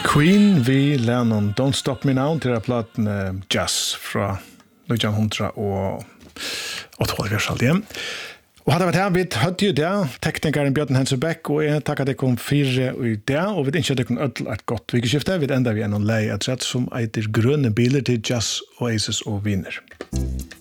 Queen vi Lennon Don't Stop Me Now til platen Jazz fra 1900 og 88 igjen. Og hadde vært her, vi hadde jo det, teknikeren Bjørn Hensebæk, og jeg takker dere om 4 i det, og vi ønsker dere ødel et godt vikeskifte. Vi enda vi en lei som eiter grønne biler til Jazz, Oasis og Wiener.